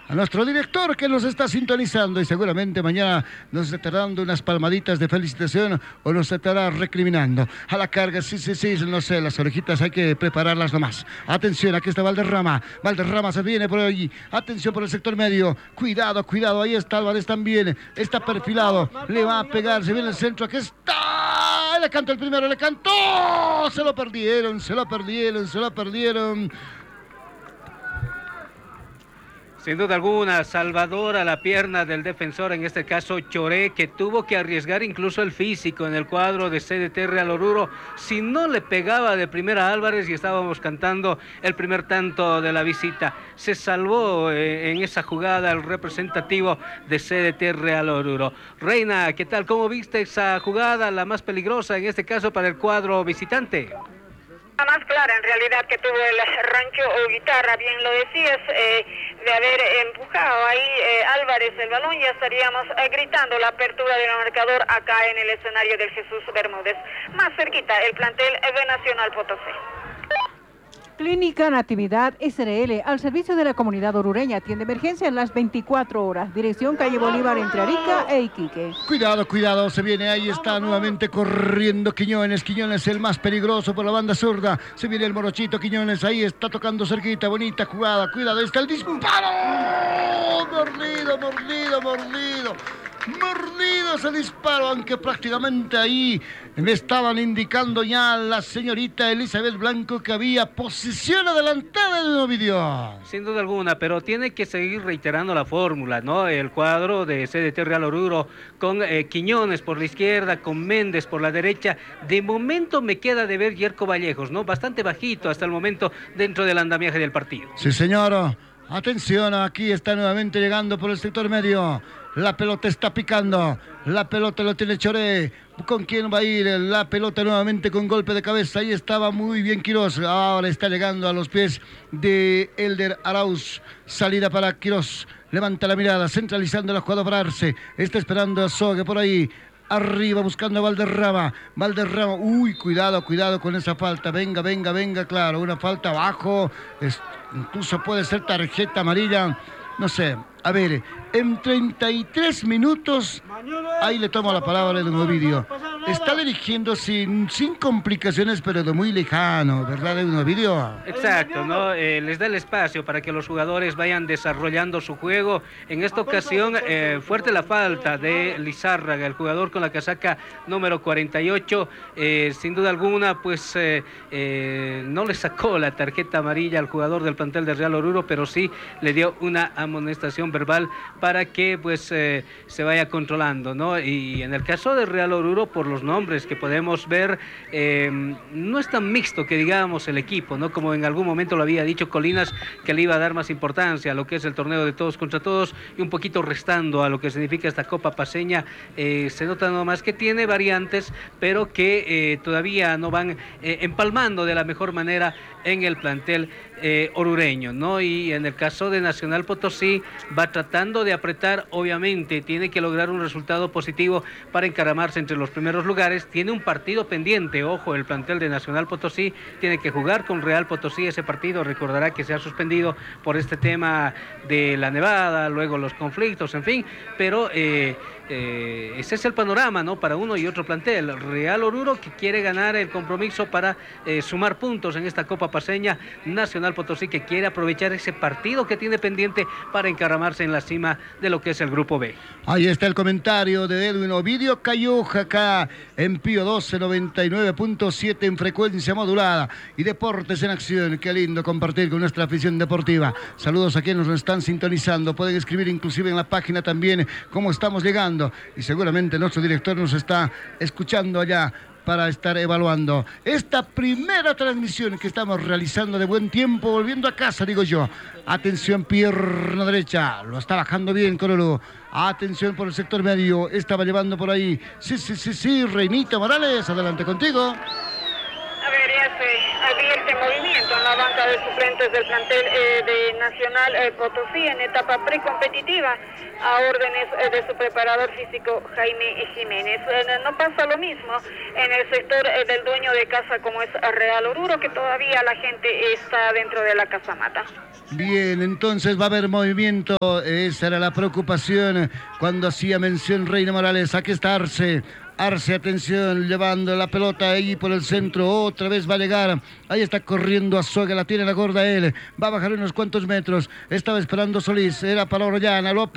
a nuestro director que nos está sintonizando y seguramente mañana nos estará dando unas palmaditas de felicitación o nos estará recriminando. A la carga, sí, no sé, las orejitas hay que prepararlas nomás. Atención, aquí está Valderrama. Valderrama se viene por ahí. Atención por el sector medio. Cuidado, ahí está Álvarez también. Está perfilado, le va a pegar, se viene el centro, aquí está. Le cantó el primero, le cantó. Se lo perdieron. Sin duda alguna, Salvador a la pierna del defensor, en este caso Choré, que tuvo que arriesgar incluso el físico en el cuadro de CDT Real Oruro. Si no le pegaba de primera a Álvarez y estábamos cantando el primer tanto de la visita. Se salvó en esa jugada el representativo de CDT Real Oruro. Reina, ¿qué tal? ¿Cómo viste esa jugada, la más peligrosa en este caso para el cuadro visitante? La más clara en realidad que tuvo el Rancho o Guitarra, bien lo decías, de haber empujado ahí Álvarez el balón, ya estaríamos gritando la apertura del marcador acá en el escenario del Jesús Bermúdez. Más cerquita el plantel de Nacional Potosí. Clínica Natividad SRL, al servicio de la comunidad orureña, atiende emergencia en las 24 horas. Dirección calle Bolívar entre Arica e Iquique. Cuidado, se viene, ahí está nuevamente corriendo Quiñones, el más peligroso por la banda zurda. Se viene el morochito Quiñones, ahí está tocando cerquita, bonita jugada, cuidado, ahí está el disparo. Mordido ese disparo, aunque prácticamente ahí me estaban indicando ya la señorita Elizabeth Blanco que había posición adelantada en el vídeo. Sin duda alguna, pero tiene que seguir reiterando la fórmula, ¿no? El cuadro de CDT Real Oruro con Quiñones por la izquierda, con Méndez por la derecha. De momento me queda de ver Yerko Vallejos, ¿no? Bastante bajito hasta el momento dentro del andamiaje del partido. Sí, señor. Atención, aquí está nuevamente llegando por el sector medio. La pelota está picando. La pelota lo tiene Choré. ¿Con quién va a ir? La pelota nuevamente con golpe de cabeza. Ahí estaba muy bien Quirós. Ahora está llegando a los pies de Elder Arauz. Salida para Quirós. Levanta la mirada, centralizando la jugada para Arce. Está esperando a Sogue por ahí. Arriba buscando a Valderrama. Uy, cuidado con esa falta. Venga, claro. Una falta abajo. Incluso puede ser tarjeta amarilla. No sé. A ver, en 33 minutos, ahí le tomo la palabra de Ovidio. Está dirigiendo sin complicaciones, pero de muy lejano, ¿verdad, Ovidio? Exacto, ¿no? Les da el espacio para que los jugadores vayan desarrollando su juego. En esta ocasión, fuerte la falta de Lizárraga, el jugador con la casaca número 48. Sin duda alguna, pues no le sacó la tarjeta amarilla al jugador del plantel de Real Oruro, pero sí le dio una amonestación verbal para que pues se vaya controlando, ¿no? Y en el caso de Real Oruro, por los nombres que podemos ver, no es tan mixto que digamos el equipo, ¿no? Como en algún momento lo había dicho Colinas, que le iba a dar más importancia a lo que es el torneo de todos contra todos y un poquito restando a lo que significa esta Copa Paceña. Se nota nomás que tiene variantes, pero que todavía no van empalmando de la mejor manera en el plantel orureño, ¿no? Y en el caso de Nacional Potosí va tratando de apretar, obviamente tiene que lograr un resultado positivo para encaramarse entre los primeros lugares. Tiene un partido pendiente, ojo, el plantel de Nacional Potosí tiene que jugar con Real Potosí ese partido. Recordará que se ha suspendido por este tema de la nevada, luego los conflictos, en fin, pero ese es el panorama, ¿no? Para uno y otro plantel. Real Oruro, que quiere ganar el compromiso para sumar puntos en esta Copa Paceña. Nacional Potosí, que quiere aprovechar ese partido que tiene pendiente para encaramarse en la cima de lo que es el Grupo B. Ahí está el comentario de Edwin Ovidio Calluja acá en Pío 12, 99.7 en frecuencia modulada. Y Deportes en Acción. Qué lindo compartir con nuestra afición deportiva. Saludos a quienes nos están sintonizando. Pueden escribir inclusive en la página también cómo estamos llegando. Y seguramente nuestro director nos está escuchando allá para estar evaluando esta primera transmisión que estamos realizando de buen tiempo, volviendo a casa, digo yo. Atención, pierna derecha, lo está bajando bien Corolo. Atención por el sector medio, estaba llevando por ahí. Sí, Reinita Morales, adelante contigo. A ver, ya se advierte movimiento en la banca de suplentes del plantel de Nacional Potosí en etapa precompetitiva a órdenes de su preparador físico Jaime Jiménez. No pasa lo mismo en el sector del dueño de casa como es Real Oruro, que todavía la gente está dentro de la casamata. Bien, entonces va a haber movimiento. Esa era la preocupación cuando hacía mención Reina Morales. Aquí está Arce. Arce, atención, llevando la pelota ahí por el centro, otra vez va a llegar, ahí está corriendo Azogue, la tiene la gorda él, va a bajar unos cuantos metros, estaba esperando Solís, era para Orellana, lo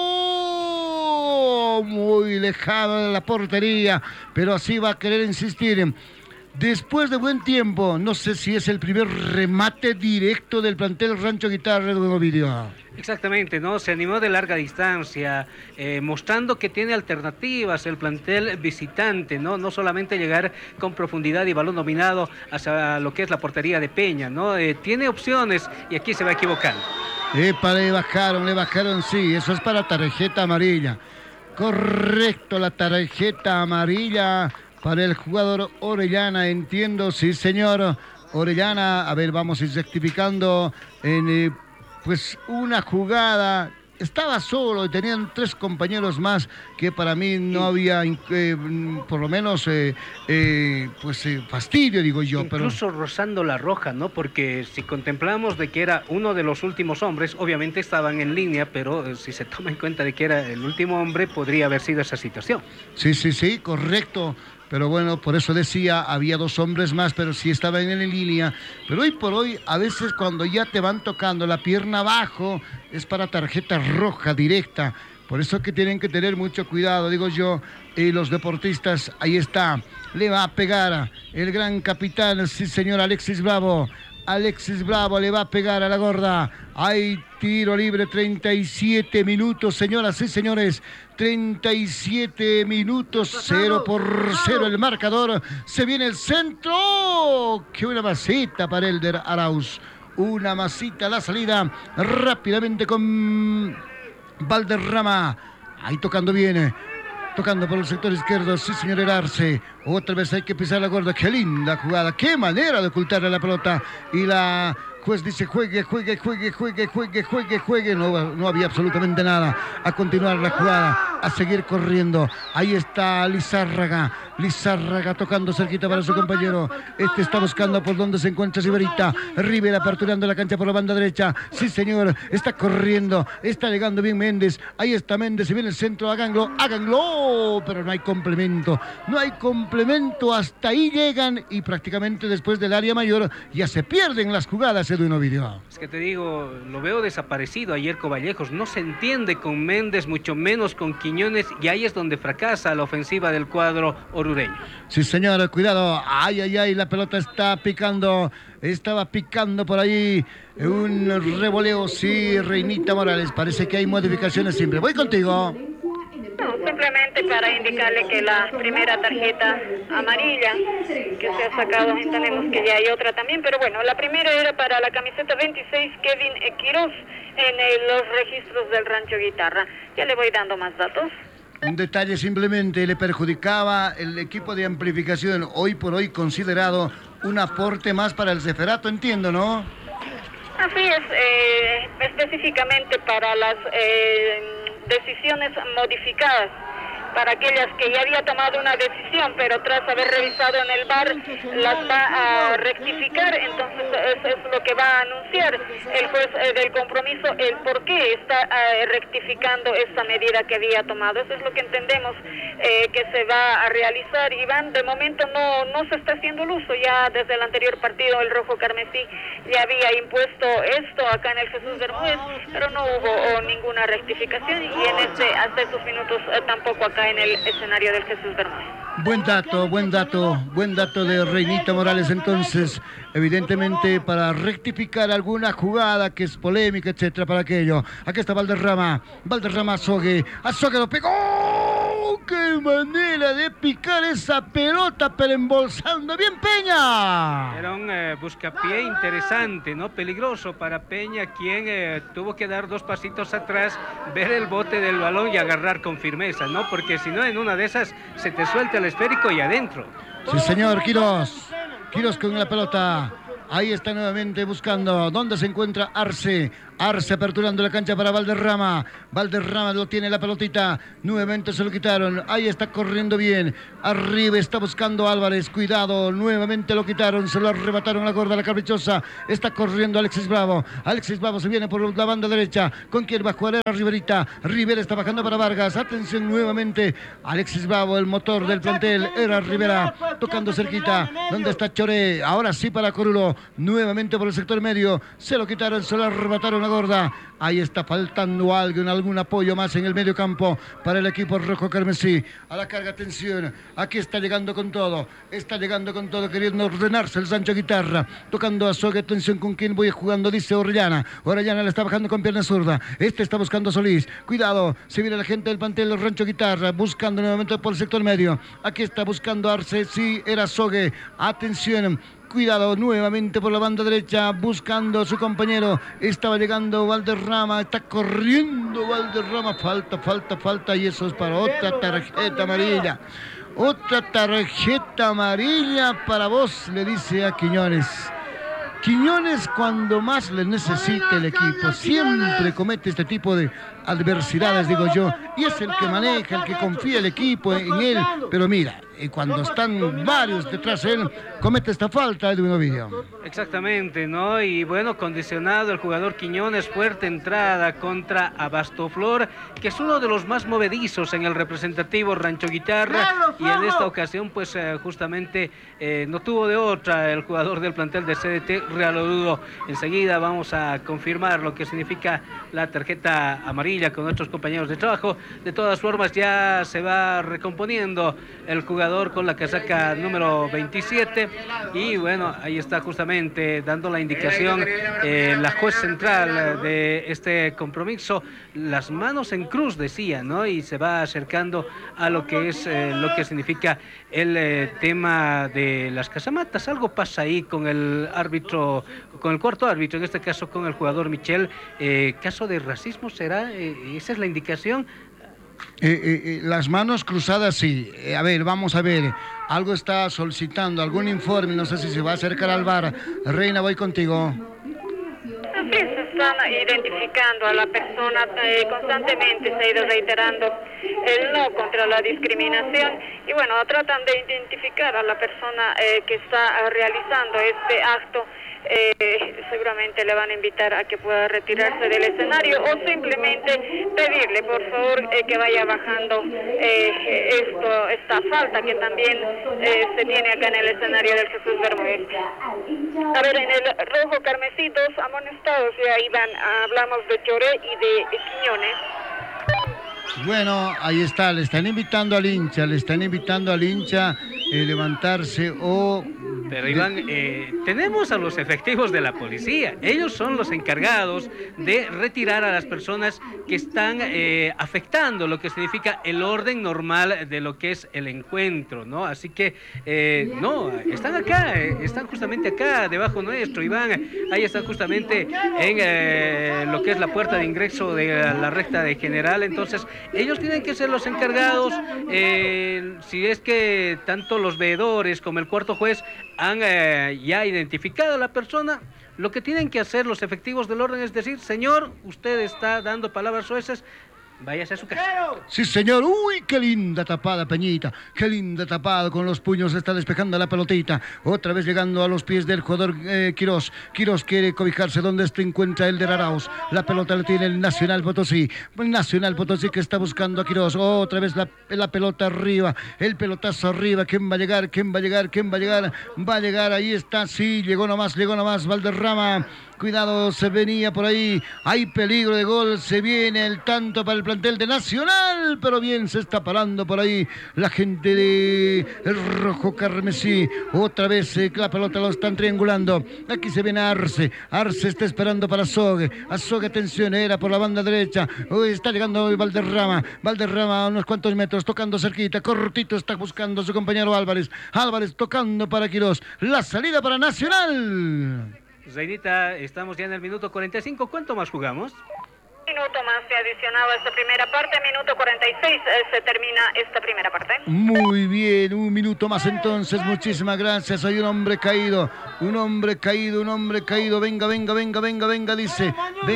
pegó muy lejano de la portería, pero así va a querer insistir. Después de buen tiempo, no sé si es el primer remate directo del plantel Rancho Guitarra de Ovidio. Exactamente, ¿no? Se animó de larga distancia, mostrando que tiene alternativas el plantel visitante, ¿no? No solamente llegar con profundidad y balón dominado hacia lo que es la portería de Peña, ¿no? Tiene opciones y aquí se va equivocando. Epa, le bajaron, sí, eso es para tarjeta amarilla. Correcto, la tarjeta amarilla para el jugador Orellana, entiendo, sí señor. Orellana, a ver, vamos a ir rectificando en pues una jugada, estaba solo y tenían 3 compañeros más que para mí no había, por lo menos, fastidio, digo yo. Incluso pero rozando la roja, ¿no? Porque si contemplamos de que era uno de los últimos hombres, obviamente estaban en línea, pero si se toma en cuenta de que era el último hombre, podría haber sido esa situación. Sí, correcto. Pero bueno, por eso decía, había 2 hombres más, pero sí estaban en línea. Pero hoy por hoy, a veces cuando ya te van tocando la pierna abajo, es para tarjeta roja directa. Por eso que tienen que tener mucho cuidado, digo yo, los deportistas, ahí está. Le va a pegar el gran capitán, sí señor, Alexis Bravo. Alexis Bravo le va a pegar a la gorda. Hay tiro libre, 37 minutos, señoras y señores. 37 minutos, 0-0 el marcador. Se viene el centro. ¡Qué una masita para Elder Arauz! Una masita a la salida. Rápidamente con Valderrama. Ahí tocando bien. Tocando por el sector izquierdo, sí señor Arce. Otra vez hay que pisar la gorda. Qué linda jugada, qué manera de ocultarle la pelota. Y la juez dice juegue. No había absolutamente nada. A continuar la jugada, a seguir corriendo. Ahí está Lizárraga tocando cerquita para su compañero. Este está buscando por donde se encuentra Siberita. Rivera aperturando la cancha por la banda derecha. Sí señor, está corriendo, está llegando bien Méndez. Ahí está Méndez, y viene el centro, háganlo, pero no hay complemento, hasta ahí llegan y prácticamente después del área mayor ya se pierden las jugadas, Edwin Ovidio. Es que te digo, lo veo desaparecido ayer Coballejos, no se entiende con Méndez, mucho menos con Quiñones, y ahí es donde fracasa la ofensiva del cuadro orureño. Sí señor, cuidado, ay, la pelota está picando, estaba picando por ahí, un revoleo, sí, Reinita Morales, parece que hay modificaciones siempre. Voy contigo. No, simplemente para indicarle que la primera tarjeta amarilla que se ha sacado, entendemos que ya hay otra también, pero bueno, la primera era para la camiseta 26, Kevin Quiroz, en los registros del Rancho Guitarra. Ya le voy dando más datos. Un detalle simplemente, le perjudicaba el equipo de amplificación, hoy por hoy considerado un aporte más para el Ceferato, entiendo, ¿no? Así es, específicamente para las decisiones modificadas, para aquellas que ya había tomado una decisión, pero tras haber revisado en el VAR las va a rectificar, entonces eso es lo que va a anunciar el juez del compromiso, el por qué está rectificando esta medida que había tomado. Eso es lo que entendemos que se va a realizar, Iván. De momento no se está haciendo el uso, ya desde el anterior partido el Rojo Carmesí ya había impuesto esto acá en el Jesús Bermúdez, pero no hubo ninguna rectificación, y hasta estos minutos tampoco acá en el escenario del Jesús Bermúdez. Buen dato de Reinita Morales. Entonces, evidentemente para rectificar alguna jugada que es polémica, etcétera, para aquello. Aquí está Valderrama, Azogue lo pegó. ¡Qué manera de picar esa pelota, pero embolsando bien Peña! Era un buscapié interesante, ¿no? Peligroso para Peña, quien tuvo que dar 2 pasitos atrás, ver el bote del balón y agarrar con firmeza, ¿no? Porque si no, en una de esas se te suelta el esférico y adentro. Sí señor, Quiroz con la pelota. Ahí está nuevamente buscando dónde se encuentra Arce. Arce aperturando la cancha para Valderrama. Valderrama lo tiene la pelotita. Nuevamente se lo quitaron. Ahí está corriendo bien. Arriba está buscando Álvarez. Cuidado. Nuevamente lo quitaron. Se lo arrebataron la gorda, la caprichosa. Está corriendo Alexis Bravo. Alexis Bravo se viene por la banda derecha. ¿Con quién va a jugar? Era Riverita. Rivera está bajando para Vargas. Atención nuevamente. Alexis Bravo, el motor del plantel. Era Rivera. Tocando cerquita. ¿Dónde está Choré? Ahora sí para Corulo. Nuevamente por el sector medio. Se lo quitaron. Se lo arrebataron la gorda. Ahí está faltando algún apoyo más en el medio campo para el equipo rojo carmesí. A la carga, atención. Aquí está llegando con todo. Está llegando con todo, queriendo ordenarse el Sancho Guitarra. Tocando a Sogue, atención con quién voy jugando, dice Orellana. Orellana le está bajando con pierna zurda. Este está buscando a Solís. Cuidado, se viene la gente del plantel del Rancho Guitarra. Buscando nuevamente por el sector medio. Aquí está buscando Arce. Sí, era Sogue. Atención. Cuidado nuevamente por la banda derecha, buscando a su compañero. Estaba llegando Valderrama, está corriendo Valderrama. Falta, y eso es para otra tarjeta amarilla. Otra tarjeta amarilla para vos, le dice a Quiñones. Quiñones, cuando más le necesita el equipo, siempre comete este tipo de adversidades, digo yo, y es el que maneja, el que confía el equipo en él, pero mira, cuando están varios detrás de él, comete esta falta, Edwin Ovidio. Exactamente, ¿no? Y bueno, condicionado el jugador Quiñones, fuerte entrada contra Abastoflor, que es uno de los más movedizos en el representativo Rancho Guitarra, y en esta ocasión, pues justamente no tuvo de otra el jugador del plantel de CDT, Real Oruro. Enseguida vamos a confirmar lo que significa la tarjeta amarilla con nuestros compañeros de trabajo. De todas formas, ya se va recomponiendo el jugador con la casaca número 27, y bueno, ahí está justamente dando la indicación la juez central de este compromiso, las manos en cruz decía, ¿no? Y se va acercando a lo que es lo que significa el tema de las casamatas. Algo pasa ahí con el árbitro, con el cuarto árbitro, en este caso con el jugador Michel. ¿Caso de racismo será? ¿Esa es la indicación? Las manos cruzadas, sí. A ver, vamos a ver. Algo está solicitando, algún informe, no sé si se va a acercar al VAR. Reina, voy contigo. Así se están identificando a la persona, constantemente se ha ido reiterando el no contra la discriminación, y bueno, tratan de identificar a la persona que está realizando este acto. Seguramente le van a invitar a que pueda retirarse del escenario, o simplemente pedirle por favor que vaya bajando esta falta que también se tiene acá en el escenario del Jesús Bermúdez. A ver, en el rojo carmesí, dos amonestados ya iban, hablamos de Choré y de Quiñones. Bueno, ahí está, le están invitando al hincha, levantarse o... Pero Iván, tenemos a los efectivos de la policía. Ellos son los encargados de retirar a las personas que están afectando lo que significa el orden normal de lo que es el encuentro, ¿no? Así que, no, están acá, están justamente acá, debajo nuestro, Iván. Ahí están justamente en lo que es la puerta de ingreso de la recta de General. Entonces, ellos tienen que ser los encargados. Si es que tanto los veedores como el cuarto juez han ya identificado a la persona, lo que tienen que hacer los efectivos del orden es decir: señor, usted está dando palabras soeces, váyase a su casa. Sí, señor. Uy, qué linda tapada, Peñita. Qué linda tapada, con los puños está despejando la pelotita. Otra vez llegando a los pies del jugador Quirós. Quirós quiere cobijarse donde se encuentra el de Arauz. La pelota la tiene el Nacional Potosí. Nacional Potosí que está buscando a Quirós. Otra vez la pelota arriba. El pelotazo arriba. ¿Quién va a llegar? ¿Quién va a llegar? ¿Quién va a llegar? Va a llegar. Ahí está. Sí, llegó nomás. Valderrama. Cuidado, se venía por ahí. Hay peligro de gol. Se viene el tanto para el plantel de Nacional. Pero bien, se está parando por ahí la gente de el rojo carmesí. Otra vez la pelota lo están triangulando. Aquí se viene Arce. Arce está esperando para Sogue. A Sogue, atención, era por la banda derecha. Uy, está llegando Valderrama. Valderrama a unos cuantos metros, tocando cerquita. Cortito está buscando a su compañero Álvarez. Álvarez tocando para Quirós. La salida para Nacional. Zainita, estamos ya en el minuto 45. ¿Cuánto más jugamos? minuto más se adicionaba esta primera parte, minuto 46 se termina esta primera parte. Muy bien, un minuto más entonces, muchísimas gracias. Hay un hombre caído, venga, dice,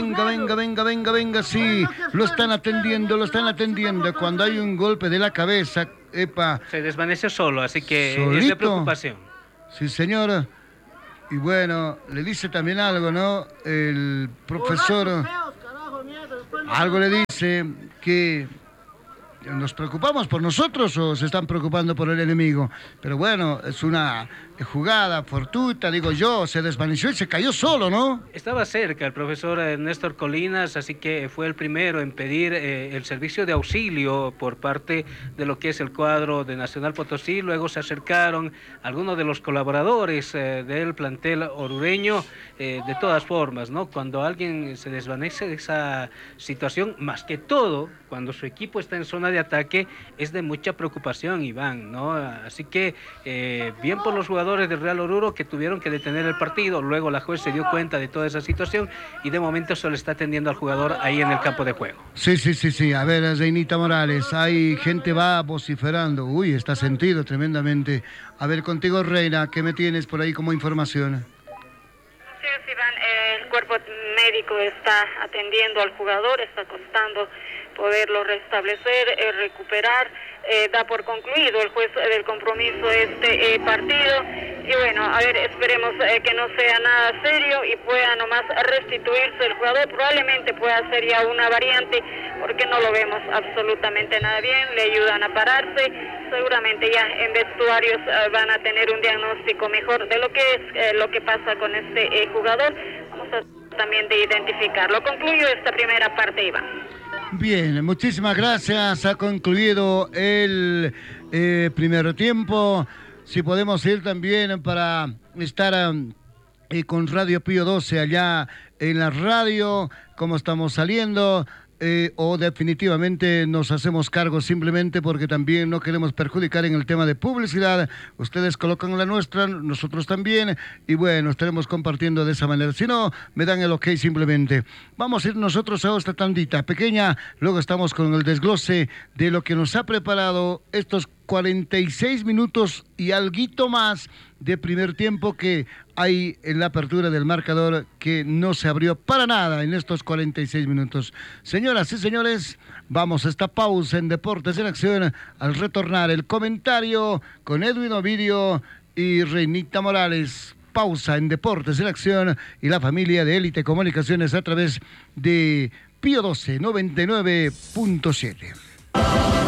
venga, sí, lo están atendiendo. Cuando hay un golpe de la cabeza, epa. Se desvaneció solo, así que ¿Solito? es de preocupación. Sí, señor. Y bueno, le dice también algo, ¿no? El profesor, algo le dice que nos preocupamos por nosotros o se están preocupando por el enemigo. Pero bueno, es una jugada fortuita, digo yo, se desvaneció y se cayó solo, ¿no? Estaba cerca el profesor Néstor Colinas, así que fue el primero en pedir el servicio de auxilio por parte de lo que es el cuadro de Nacional Potosí. Luego se acercaron algunos de los colaboradores del plantel orureño. De todas formas, ¿no? Cuando alguien se desvanece de esa situación, más que todo, cuando su equipo está en zona de ataque, es de mucha preocupación, Iván, ¿no? Así que bien por los jugadores del Real Oruro que tuvieron que detener el partido. Luego la juez se dio cuenta de toda esa situación y de momento se le está atendiendo al jugador ahí en el campo de juego. Sí. A ver, Reinita Morales, hay gente va vociferando. Uy, está sentido tremendamente. A ver, contigo, Reina, ¿qué me tienes por ahí como información? Sí, Iván, el cuerpo médico está atendiendo al jugador, está costando poderlo restablecer, recuperar. Da por concluido el juez del compromiso este partido y bueno, a ver, esperemos que no sea nada serio y pueda nomás restituirse el jugador. Probablemente pueda ser ya una variante porque no lo vemos absolutamente nada bien, le ayudan a pararse, seguramente ya en vestuarios van a tener un diagnóstico mejor de lo que es lo que pasa con este jugador. Vamos a también de identificarlo. Concluyo esta primera parte, Iván. Bien, muchísimas gracias. Ha concluido el primer tiempo. Si podemos ir también para estar con Radio Pío 12 allá en la radio, cómo estamos saliendo. O definitivamente nos hacemos cargo simplemente porque también no queremos perjudicar en el tema de publicidad. Ustedes colocan la nuestra, nosotros también, y bueno, estaremos compartiendo de esa manera. Si no, me dan el ok simplemente. Vamos a ir nosotros a esta tandita pequeña, luego estamos con el desglose de lo que nos ha preparado estos 46 minutos y alguito más de primer tiempo que hay en la apertura del marcador, que no se abrió para nada en estos 46 minutos. Señoras y señores, vamos a esta pausa en Deportes en Acción. Al retornar el comentario con Edwin Ovidio y Reinita Morales. Pausa en Deportes en Acción y la familia de Élite Comunicaciones a través de Pío 12 99.7.